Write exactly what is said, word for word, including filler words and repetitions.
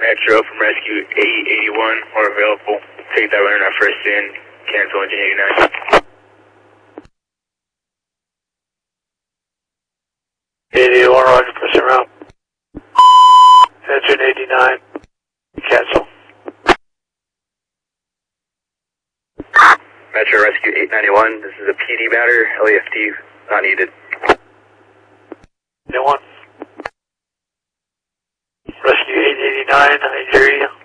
Metro from Rescue eight eighty-one, or available. Take that runner, first in, cancel engine eighty-nine. eighty-one, roger, pressing route. Engine eighty-nine, cancel. Metro Rescue eight ninety-one, this is a P D matter, L E F T not needed. eighty-one. Rescue eight eighty-nine, I hear you.